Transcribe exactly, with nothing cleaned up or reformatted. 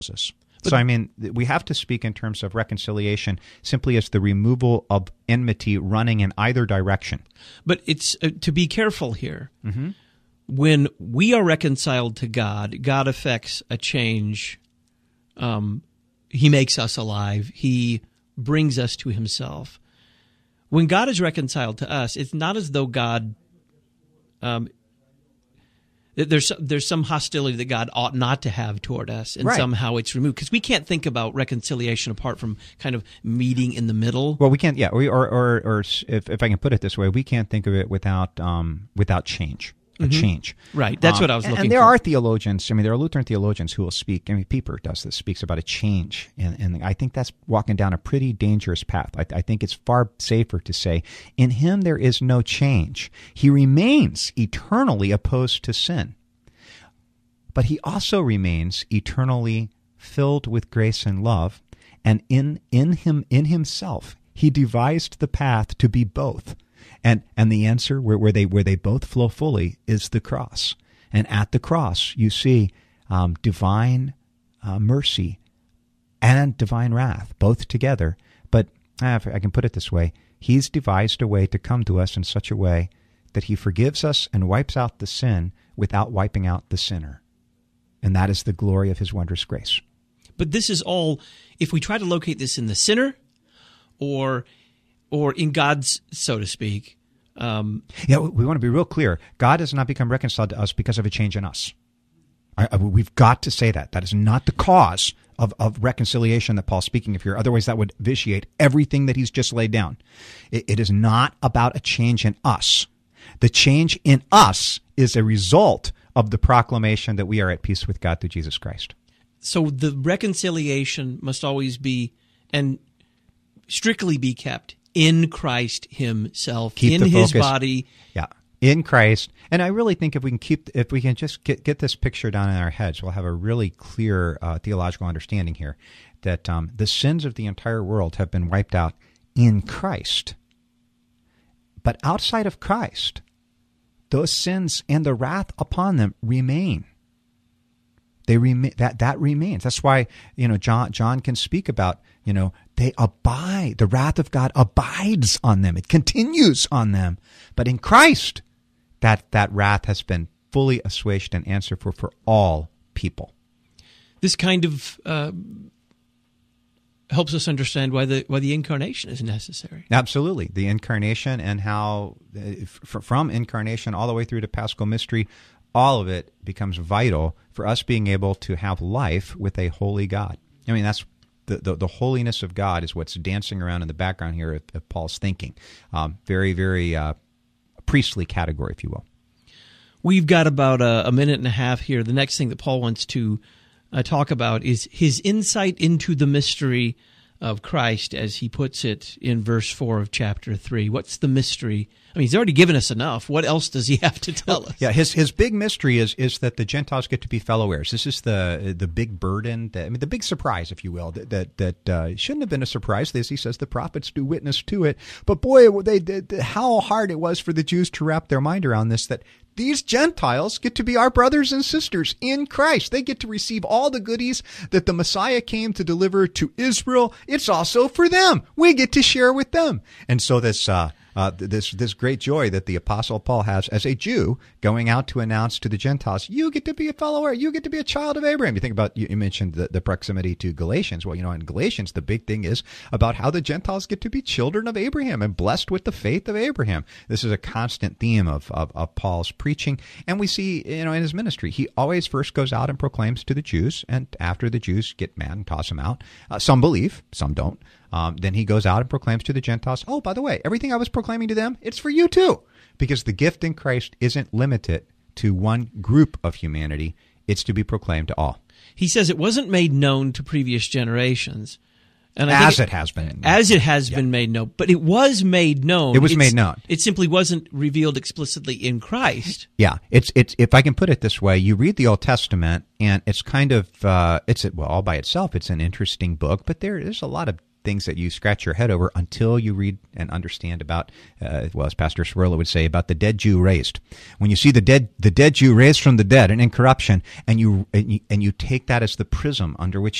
us. So, I mean, we have to speak in terms of reconciliation simply as the removal of enmity running in either direction. But it's uh, to be careful here. Mm-hmm. When we are reconciled to God, God affects a change. Um, he makes us alive. He brings us to himself. When God is reconciled to us, it's not as though God... Um, There's there's some hostility that God ought not to have toward us, and right. somehow it's removed. Because we can't think about reconciliation apart from kind of meeting in the middle. Well, we can't, yeah, we, or, or, or if, if I can put it this way, we can't think of it without um, without change. A mm-hmm. change. Right, that's um, what I was and, looking and there for. are theologians, I mean, there are Lutheran theologians who will speak, I mean, Pieper does this, speaks about a change, and, and I think that's walking down a pretty dangerous path. I, I think it's far safer to say, in him there is no change. He remains eternally opposed to sin, but he also remains eternally filled with grace and love, and in, in him, in himself, he devised the path to be both. And and the answer where, where they where they both flow fully is the cross. And at the cross, you see um, divine uh, mercy and divine wrath, both together. But uh, if I can put it this way, he's devised a way to come to us in such a way that he forgives us and wipes out the sin without wiping out the sinner. And that is the glory of his wondrous grace. But this is all, if we try to locate this in the sinner or... or in God's, so to speak. Um, yeah, we want to be real clear. God has not become reconciled to us because of a change in us. I, I, we've got to say that. That is not the cause of, of reconciliation that Paul's speaking of here. Otherwise, that would vitiate everything that he's just laid down. It, it is not about a change in us. The change in us is a result of the proclamation that we are at peace with God through Jesus Christ. So the reconciliation must always be, and strictly be kept in Christ himself, keep in his focus. body. Yeah, in Christ. And I really think if we can keep, if we can just get, get this picture down in our heads, we'll have a really clear uh, theological understanding here that um, the sins of the entire world have been wiped out in Christ. But outside of Christ, those sins and the wrath upon them remain. They remain, that that remains. That's why, you know, John John can speak about, you know, they abide. The wrath of God abides on them. It continues on them. But in Christ, that that wrath has been fully assuaged and answered for for all people. This kind of uh, helps us understand why the why the incarnation is necessary. Absolutely, the incarnation and how uh, from incarnation all the way through to Paschal mystery. All of it becomes vital for us being able to have life with a holy God. I mean, that's the the, the holiness of God is what's dancing around in the background here of, of Paul's thinking. Um, very, very uh, priestly category, if you will. We've got about a, a minute and a half here. The next thing that Paul wants to uh, talk about is his insight into the mystery of Christ, as he puts it in verse four of chapter three. What's the mystery? I mean, he's already given us enough. What else does he have to tell us? Yeah, his his big mystery is is that the Gentiles get to be fellow heirs. This is the the big burden, that, I mean, the big surprise, if you will, that that, that uh, shouldn't have been a surprise. As he says, the prophets do witness to it. But boy, they did how hard it was for the Jews to wrap their mind around this, that these Gentiles get to be our brothers and sisters in Christ. They get to receive all the goodies that the Messiah came to deliver to Israel. It's also for them. We get to share with them. And so this uh, uh, this this great joy that the Apostle Paul has as a Jew going out to announce to the Gentiles, you get to be a fellow heir. You get to be a child of Abraham. You think about, you mentioned the, the proximity to Galatians. Well, you know, in Galatians, the big thing is about how the Gentiles get to be children of Abraham and blessed with the faith of Abraham. This is a constant theme of, of, of Paul's preaching. And we see, you know, in his ministry, he always first goes out and proclaims to the Jews, and after the Jews get mad and toss him out, uh, some believe, some don't, um, then he goes out and proclaims to the Gentiles, oh, by the way, everything I was proclaiming to them, it's for you too. Because the gift in Christ isn't limited to one group of humanity. It's to be proclaimed to all. He says it wasn't made known to previous generations. And I as think it, it has been. As it has yeah. been made known. But it was made known. It was it's, made known. It simply wasn't revealed explicitly in Christ. Yeah. It's it's if I can put it this way, you read the Old Testament, and it's kind of, uh, it's well, all by itself, it's an interesting book, but there is a lot of things that you scratch your head over until you read and understand about, uh, well, as Pastor Sorolla would say, about the dead Jew raised. When you see the dead, the dead Jew raised from the dead and incorruption, and you and you, and you take that as the prism under which